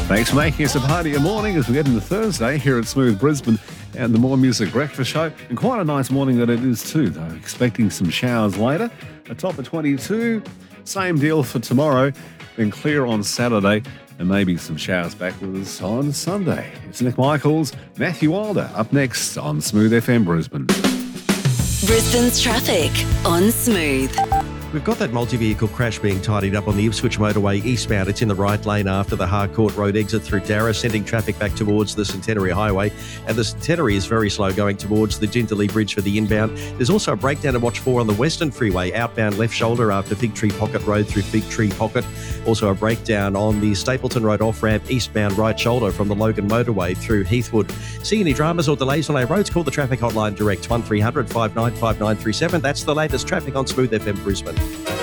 Thanks for making us a part of your morning as we get into Thursday here at Smooth Brisbane and the More Music Breakfast Show. And quite a nice morning that it is too, though. Expecting some showers later. A top of 22. Same deal for tomorrow. Then clear on Saturday. And maybe some showers back with us on Sunday. It's Nick Michaels, Matthew Wilder, up next on Smooth FM Brisbane. Brisbane's traffic on Smooth. We've got that multi-vehicle crash being tidied up on the Ipswich motorway eastbound. It's in the right lane after the Harcourt Road exit through Darra, sending traffic back towards the Centenary Highway. And the Centenary is very slow going towards the Jindalee Bridge for the inbound. There's also a breakdown to watch for on the Western Freeway, outbound left shoulder after Fig Tree Pocket Road through Fig Tree Pocket. Also a breakdown on the Stapleton Road off-ramp, eastbound right shoulder from the Logan motorway through Heathwood. See any dramas or delays on our roads? Call the traffic hotline direct 1300 595937. That's the latest traffic on Smooth FM Brisbane.